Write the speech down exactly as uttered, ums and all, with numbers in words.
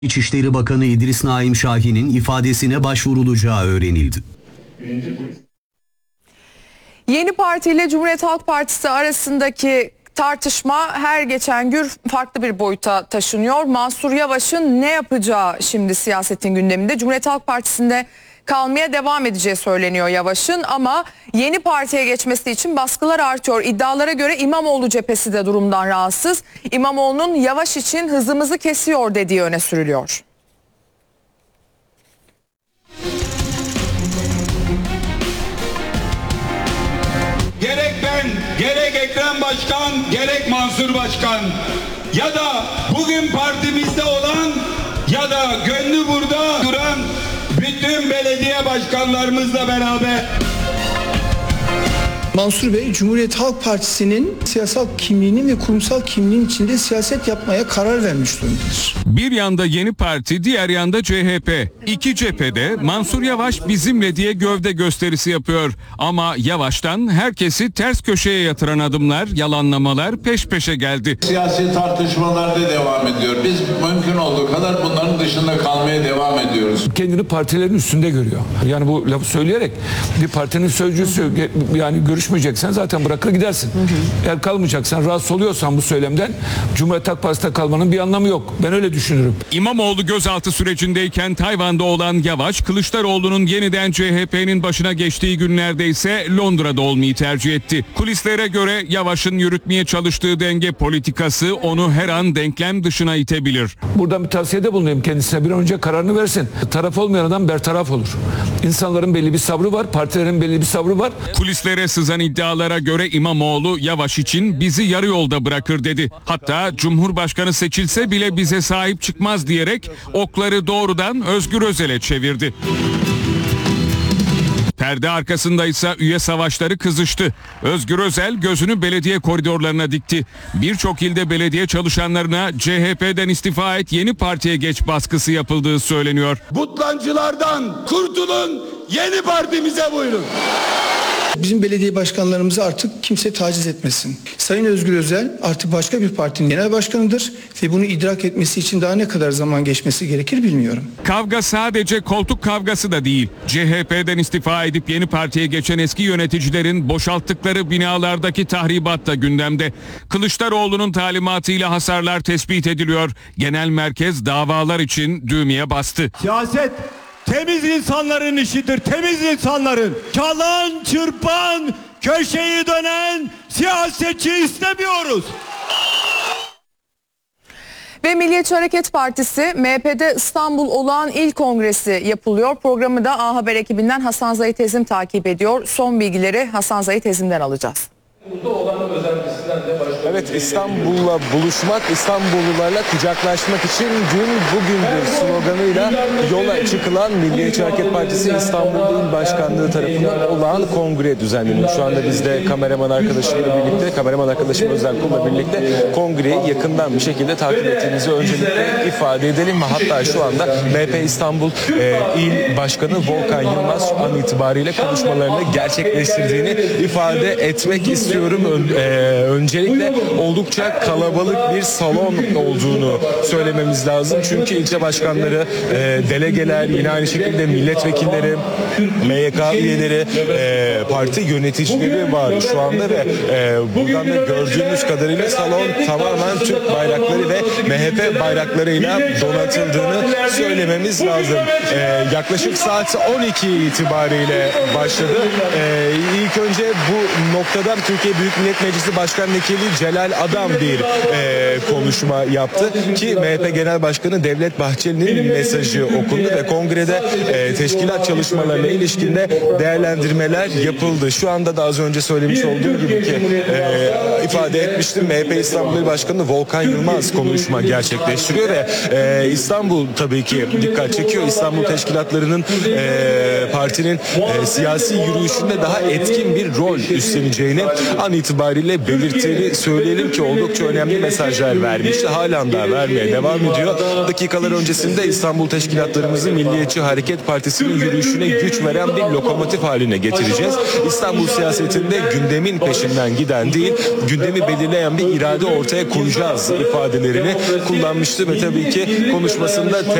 İçişleri Bakanı İdris Naim Şahin'in ifadesine başvurulacağı öğrenildi. Yeni Parti ile Cumhuriyet Halk Partisi arasındaki tartışma her geçen gün farklı bir boyuta taşınıyor. Mansur Yavaş'ın ne yapacağı şimdi siyasetin gündeminde. Cumhuriyet Halk Partisi'nde kalmaya devam edeceği söyleniyor Yavaş'ın, ama yeni partiye geçmesi için baskılar artıyor. İddialara göre İmamoğlu cephesi de durumdan rahatsız. İmamoğlu'nun Yavaş için hızımızı kesiyor dediği öne sürülüyor. Gerek ben, gerek Ekrem Başkan, gerek Mansur Başkan ya da bugün partimizde olan ya da gönlü burada duran bütün belediye başkanlarımızla beraber. Mansur Bey, Cumhuriyet Halk Partisi'nin siyasal kimliğinin ve kurumsal kimliğin içinde siyaset yapmaya karar vermiş durumdadır. Bir yanda Yeni Parti, diğer yanda C H P. İki cephede Mansur Yavaş bizimle diye gövde gösterisi yapıyor. Ama Yavaş'tan herkesi ters köşeye yatıran adımlar, yalanlamalar peş peşe geldi. Siyasi tartışmalar da devam ediyor. Biz mümkün olduğu kadar bunların dışında kalmaya devam ediyoruz. Kendini partilerin üstünde görüyor. Yani bu lafı söyleyerek bir partinin sözcüsü, yani görüşmeyeceksen zaten bırakır gidersin. Hı hı. Eğer kalmayacaksan, rahatsız oluyorsan bu söylemden, Cumhuriyet Halk Partisi'nde kalmanın bir anlamı yok. Ben öyle düşünürüm. İmamoğlu gözaltı sürecindeyken Tayvan'da olan Yavaş, Kılıçdaroğlu'nun yeniden C H P'nin başına geçtiği günlerde ise Londra'da olmayı tercih etti. Kulislere göre Yavaş'ın yürütmeye çalıştığı denge politikası onu her an denklem dışına itebilir. Buradan bir tavsiyede bulunayım kendisine, bir an önce kararını versin. Taraf olmayan adam bertaraf olur. İnsanların belli bir sabrı var, partilerin belli bir sabrı var. Kulislere sızan iddialara göre İmamoğlu Yavaş için bizi yarı yolda bırakır dedi. Hatta Cumhurbaşkanı seçilse bile bize sahip çıkmaz diyerek okları doğrudan Özgür Özel'e çevirdi. Perde arkasında ise üye savaşları kızıştı. Özgür Özel gözünü belediye koridorlarına dikti. Birçok ilde belediye çalışanlarına C H P'den istifa et, yeni partiye geç baskısı yapıldığı söyleniyor. Butlancılardan kurtulun, yeni partimize buyurun. Bizim belediye başkanlarımızı artık kimse taciz etmesin. Sayın Özgür Özel artık başka bir partinin genel başkanıdır ve bunu idrak etmesi için daha ne kadar zaman geçmesi gerekir bilmiyorum. Kavga sadece koltuk kavgası da değil. C H P'den istifa edip yeni partiye geçen eski yöneticilerin boşalttıkları binalardaki tahribat da gündemde. Kılıçdaroğlu'nun talimatıyla hasarlar tespit ediliyor. Genel merkez davalar için düğmeye bastı. Siyaset temiz insanların işidir, temiz insanların. Çalan, çırpan, köşeyi dönen siyasetçi istemiyoruz. Ve Milliyetçi Hareket Partisi M H P'de İstanbul Olağan İl Kongresi yapılıyor. Programı da A Haber ekibinden Hasan Zahit Ezim takip ediyor. Son bilgileri Hasan Zahit Ezim'den alacağız. Evet, İstanbul'la buluşmak, İstanbullularla kucaklaşmak için gün bugündür sloganıyla yola çıkılan Milliyetçi Hareket Partisi İstanbul İl Başkanlığı tarafından olağan kongre düzenleniyor. Şu anda biz de kameraman arkadaşımla birlikte, kameraman arkadaşım Özerkul'la birlikte kongreyi yakından bir şekilde takip ettiğimizi öncelikle ifade edelim. Hatta şu anda M H P İstanbul e, İl Başkanı Volkan Yılmaz şu an itibariyle konuşmalarını gerçekleştirdiğini ifade etmek istiyorum. Ön, e, öncelikle oldukça kalabalık bir salon olduğunu söylememiz lazım. Çünkü ilçe başkanları, e, delegeler, yine aynı şekilde milletvekilleri, M Y K üyeleri, e, parti yöneticileri var şu anda ve e, buradan da gördüğümüz kadarıyla salon tamamen Türk bayrakları ve M H P bayraklarıyla donatıldığını söylememiz lazım. E, yaklaşık saat on iki itibariyle başladı. E, ilk önce bu noktada Türkiye Büyük Millet Meclisi Başkan Vekili Celal Adam bir e, konuşma yaptı ki M H P Genel Başkanı Devlet Bahçeli'nin mesajı okundu ve kongrede e, teşkilat çalışmalarına ilişkinde değerlendirmeler yapıldı. Şu anda da az önce söylemiş olduğum gibi ki e, ifade etmiştim, M H P İstanbul İl Başkanı Volkan Yılmaz konuşma gerçekleştiriyor ve e, İstanbul tabii ki dikkat çekiyor. İstanbul teşkilatlarının e, partinin e, siyasi yürüyüşünde daha etkin bir rol üstleneceğini an itibariyle belirttiğini söyleyelim ki oldukça önemli mesajlar vermişti. Halen daha vermeye devam ediyor. Dakikalar öncesinde İstanbul teşkilatlarımızı Milliyetçi Hareket Partisi'nin yürüyüşüne güç veren bir lokomotif haline getireceğiz. İstanbul siyasetinde gündemin peşinden giden değil, gündemi belirleyen bir irade ortaya koyacağız ifadelerini kullanmıştı ve tabii ki konuşmasında